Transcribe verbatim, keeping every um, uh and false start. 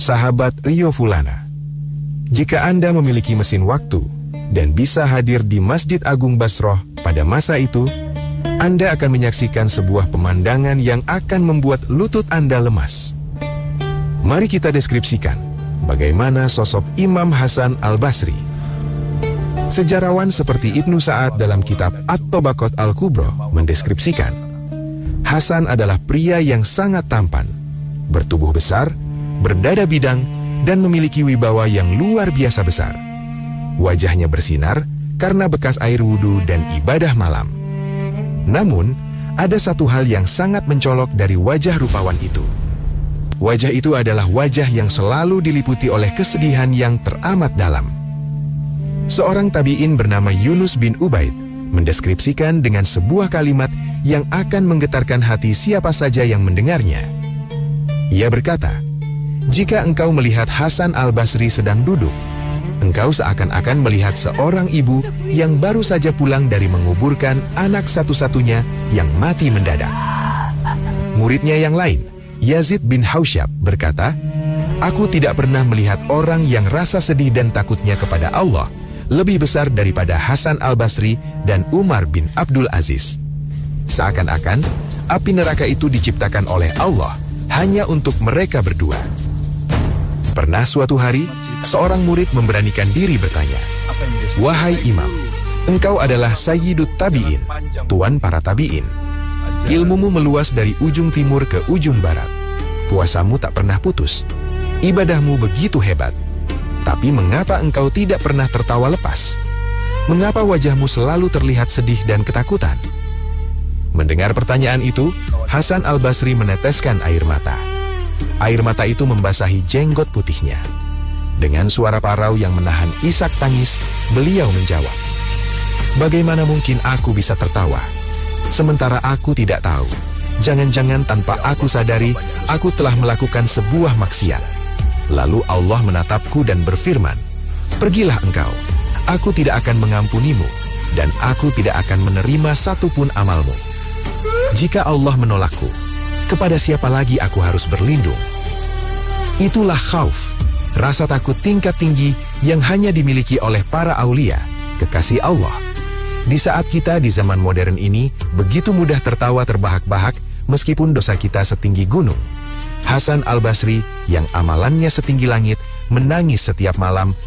Sahabat Rio Fulana, jika Anda memiliki mesin waktu dan bisa hadir di Masjid Agung Basroh pada masa itu, Anda akan menyaksikan sebuah pemandangan yang akan membuat lutut Anda lemas. Mari kita deskripsikan bagaimana sosok Imam Hasan al-Basri. Sejarawan seperti Ibnu Sa'ad dalam kitab At-Tabaqat Al-Kubra mendeskripsikan, Hasan adalah pria yang sangat tampan, bertubuh besar, berdada bidang, dan memiliki wibawa yang luar biasa besar. Wajahnya bersinar karena bekas air wudhu dan ibadah malam. Namun, ada satu hal yang sangat mencolok dari wajah rupawan itu. Wajah itu adalah wajah yang selalu diliputi oleh kesedihan yang teramat dalam. Seorang tabi'in bernama Yunus bin Ubaid mendeskripsikan dengan sebuah kalimat yang akan menggetarkan hati siapa saja yang mendengarnya. Ia berkata, "Jika engkau melihat Hasan al-Basri sedang duduk, engkau seakan-akan melihat seorang ibu yang baru saja pulang dari menguburkan anak satu-satunya yang mati mendadak." Muridnya yang lain, Yazid bin Hausyab, berkata, "Aku tidak pernah melihat orang yang rasa sedih dan takutnya kepada Allah lebih besar daripada Hasan al-Basri dan Umar bin Abdul Aziz. Seakan-akan api neraka itu diciptakan oleh Allah hanya untuk mereka berdua." Pernah suatu hari, seorang murid memberanikan diri bertanya, "Wahai Imam, engkau adalah Sayyidut Tabi'in, tuan para tabi'in. Ilmumu meluas dari ujung timur ke ujung barat. Puasamu tak pernah putus. Ibadahmu begitu hebat. Tapi mengapa engkau tidak pernah tertawa lepas? Mengapa wajahmu selalu terlihat sedih dan ketakutan?" Mendengar pertanyaan itu, Hasan al-Basri meneteskan air mata. Air mata itu membasahi jenggot putihnya. Dengan suara parau yang menahan isak tangis, beliau menjawab, "Bagaimana mungkin aku bisa tertawa? Sementara aku tidak tahu. Jangan-jangan tanpa aku sadari, aku telah melakukan sebuah maksiat. Lalu Allah menatapku dan berfirman, 'Pergilah engkau, aku tidak akan mengampunimu, dan aku tidak akan menerima satupun amalmu.' Jika Allah menolakku, kepada siapa lagi aku harus berlindung?" Itulah khauf, rasa takut tingkat tinggi yang hanya dimiliki oleh para aulia, kekasih Allah. Di saat kita di zaman modern ini begitu mudah tertawa terbahak-bahak meskipun dosa kita setinggi gunung, Hasan al-Basri yang amalannya setinggi langit menangis setiap malam